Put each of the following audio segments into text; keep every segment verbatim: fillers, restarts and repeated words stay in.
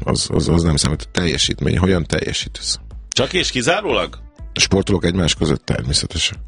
az, az, az nem számít. Teljesítmény, hogyan teljesítesz? Csak és kizárólag? Sportolók egymás között természetesen.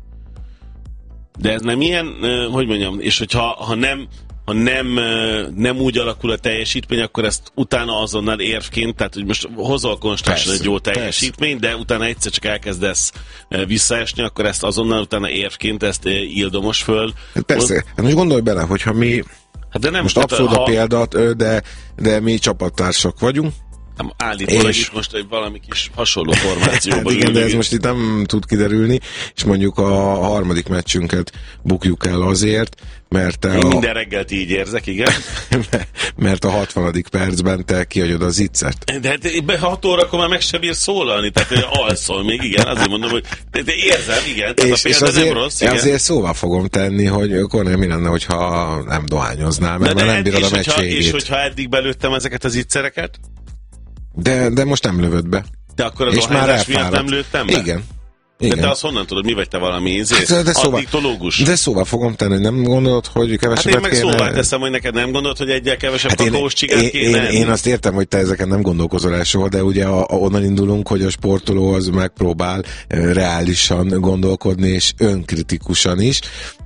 De ez nem ilyen, hogy mondjam, és hogyha ha nem, ha nem, nem úgy alakul a teljesítmény, akkor ezt utána azonnal érvként, tehát hogy most hozol konstantan egy jó teljesítmény, persze. De utána egyszer csak elkezdesz visszaesni, akkor ezt azonnal utána érvként ezt ildomos föl. Hát persze, hát most gondolj bele, hogyha mi hát de nem, most abszolút a példát, de, de mi csapattársak vagyunk. Állítólag és... itt most egy valami kis hasonló formációban. Hát igen, de ez most itt nem tud kiderülni, és mondjuk a harmadik meccsünket bukjuk el azért, mert te Én a... minden reggelt így érzek, igen. mert a hatvanadik percben te kiadod az iccet. De hát be hat órakor már meg sem bír szólalni, tehát alszol még, igen, azért mondom, hogy de, de érzem, igen, tehát és, a példa azért, nem rossz, igen. Azért szóval fogom tenni, hogy akkor nem mi lenne, hogyha nem dohányoznál, mert de, de nem bírod a meccs végét. És hogyha eddig belőttem ezeket az iccereket? De, de most nem lövöd be. De akkor a dohányzás miatt nem lőttem be? Igen. Igen. De te azt honnan tudod, mi vagy te valami ízés? Hát, de szóval, addiktológus? De szóval fogom tenni, hogy nem gondolod, hogy kevesebbet hát én meg kéne... szóval teszem, hogy neked nem gondolod, hogy egyel kevesebb hát kakaós csigát én, kéne én, én azt értem, hogy te ezeken nem gondolkozol el soha, de ugye a, a, onnan indulunk, hogy a sportoló az megpróbál reálisan gondolkodni, és önkritikusan is.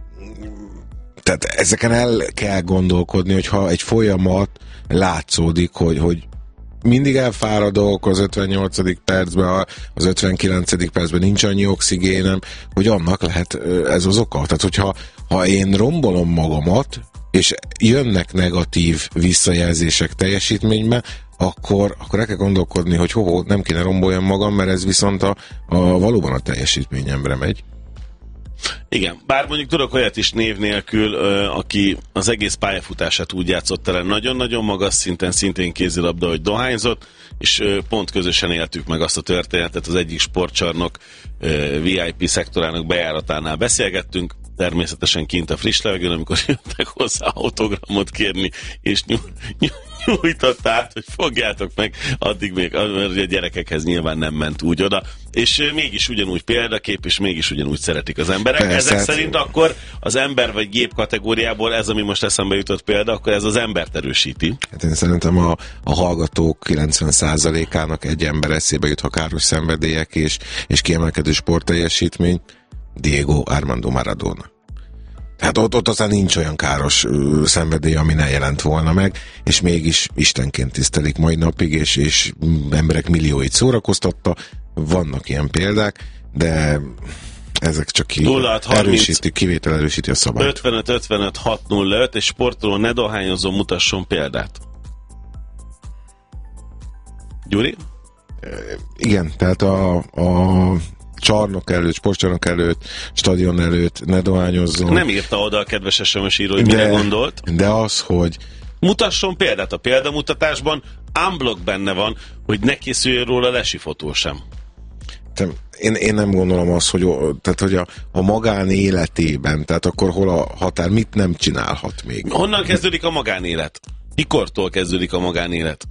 Tehát ezeken el kell gondolkodni, hogyha egy folyamat látszódik, hogy, hogy mindig elfáradok az ötvennyolcadik percben, az ötvenkilencedik percben nincs annyi oxigénem, hogy annak lehet ez az oka. Tehát, hogyha ha én rombolom magamat, és jönnek negatív visszajelzések teljesítményben, akkor, akkor el kell gondolkodni, hogy ho, nem kéne romboljam magam, mert ez viszont a, a valóban a teljesítményemre megy. Igen, bár mondjuk tudok olyat is név nélkül, ö, aki az egész pályafutását úgy játszott el nagyon-nagyon magas szinten, szintén kézilabda, hogy dohányzott, és ö, pont közösen éltük meg azt a történetet, az egyik sportcsarnok ö, vé i pé szektorának bejáratánál beszélgettünk, természetesen kint a friss levegőn, amikor jöttek hozzá autogramot kérni, és nyújt nyújtott át, hogy fogjátok meg, addig még, mert a gyerekekhez nyilván nem ment úgy oda, és mégis ugyanúgy példakép, és mégis ugyanúgy szeretik az emberek. Persze. Ezek szerint akkor az ember vagy gép kategóriából, ez ami most eszembe jutott példa, akkor ez az embert erősíti. Hát én szerintem a, a hallgatók kilencven százalékának egy ember eszébe jut, ha káros szenvedélyek és, és kiemelkedő sportteljesítmény, Diego Armando Maradona. Hát ott, ott aztán nincs olyan káros uh, szenvedély, ami ne jelent volna meg, és mégis istenként tisztelik mai napig, és, és emberek millióit szórakoztatta. Vannak ilyen példák, de ezek csak ki erősíti, kivétel erősíti a szabályt. ötvenöt ötvenöt hat nulla öt, és sportoló ne dohányozó, mutasson példát. Gyuri? E, igen, tehát a, a csarnok előtt, sportcsarnok előtt, stadion előtt ne dohányozzon. Nem írta oda a kedves es em es író, hogy mire gondolt. De az, hogy mutasson példát. A példamutatásban unblock benne van, hogy ne készüljön róla lesi fotó sem. Én, én nem gondolom azt, hogy, tehát, hogy a, a magánéletében, tehát akkor hol a határ, mit nem csinálhat még? Honnan kezdődik a magánélet? Mikortól kezdődik a magánélet?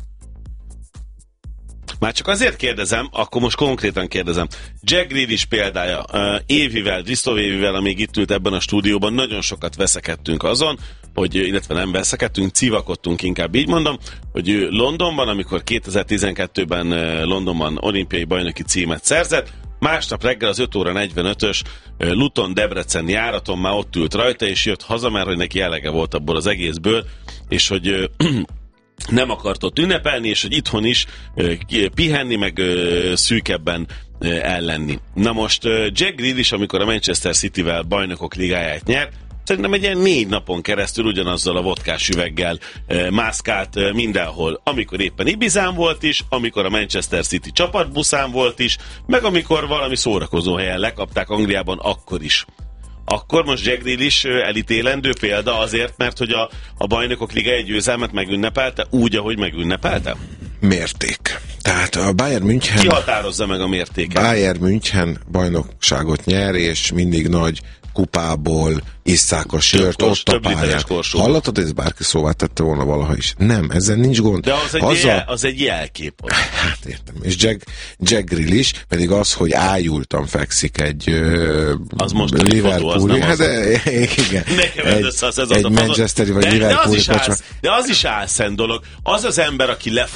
Már csak azért kérdezem, akkor most konkrétan kérdezem. Jack Grealish példája, Évivel, Risto Évivel, amíg itt ült ebben a stúdióban, nagyon sokat veszekedtünk azon, hogy, illetve nem veszekedtünk, civakodtunk, inkább így mondom, hogy ő Londonban, amikor kétezer-tizenkettőben Londonban olimpiai bajnoki címet szerzett, másnap reggel az öt óra negyvenötös Luton Debrecen járaton már ott ült rajta, és jött haza, mert hogy neki elege volt abból az egészből, és hogy nem akart ott ünnepelni, és hogy itthon is pihenni, meg szűkebben ellenni. Na most Jack Grealish, amikor a Manchester Cityvel bajnokok ligáját nyert, szerintem egy ilyen négy napon keresztül ugyanazzal a vodkás üveggel mászkált mindenhol. Amikor éppen Ibizán volt is, amikor a Manchester City csapatbuszán volt is, meg amikor valami szórakozó helyen lekapták Angliában, akkor is. Akkor most Jack Grealish elítélendő példa azért, mert hogy a, a bajnokok ligája győzelmet megünnepelte úgy, ahogy megünnepelte? Mérték. Tehát a Bayern München... Ki határozza meg a mértéket? Bayern München bajnokságot nyer, és mindig nagy kupából isszák a sört ott a pályán. Hallottad, hogy ez bárki szóvá tette volna valaha is? Nem, ezzel nincs gond. De az egy, Haza... jel, az egy jelkép. Hát értem. És Jack, Jack Grealish pedig az, hogy ájultan fekszik egy uh, az most Liverpooli. Hát igen. Egy, az egy Manchesteri vagy Liverpooli. De az is álszent dolog. Az az ember, aki le